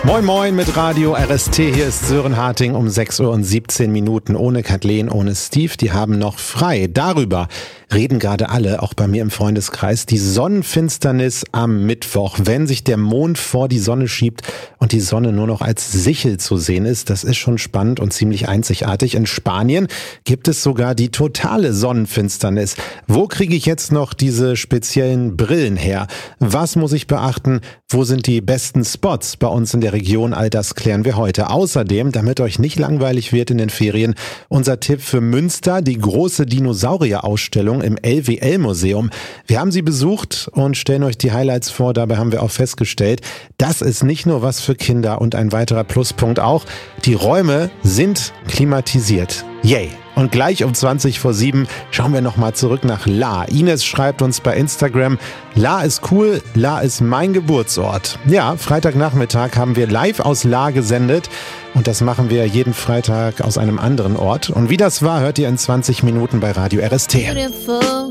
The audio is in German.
Moin Moin mit Radio RST, hier ist Sören Harting um 6:17 Uhr ohne Kathleen, ohne Steve, die haben noch frei. Darüber reden gerade alle, auch bei mir im Freundeskreis, die Sonnenfinsternis am Mittwoch, wenn sich der Mond vor die Sonne schiebt und die Sonne nur noch als Sichel zu sehen ist. Das ist schon spannend und ziemlich einzigartig. In Spanien gibt es sogar die totale Sonnenfinsternis. Wo kriege ich jetzt noch diese speziellen Brillen her? Was muss ich beachten? Wo sind die besten Spots bei uns in der Region? All das klären wir heute. Außerdem, damit euch nicht langweilig wird in den Ferien, unser Tipp für Münster, die große Dinosaurier-Ausstellung im LWL-Museum. Wir haben sie besucht und stellen euch die Highlights vor. Dabei haben wir auch festgestellt, das ist nicht nur was für Kinder und ein weiterer Pluspunkt auch. Die Räume sind klimatisiert. Yay! Und gleich um 6:20 schauen wir nochmal zurück nach La. Ines schreibt uns bei Instagram, La ist cool, La ist mein Geburtsort. Ja, Freitagnachmittag haben wir live aus La gesendet und das machen wir jeden Freitag aus einem anderen Ort. Und wie das war, hört ihr in 20 Minuten bei Radio RST.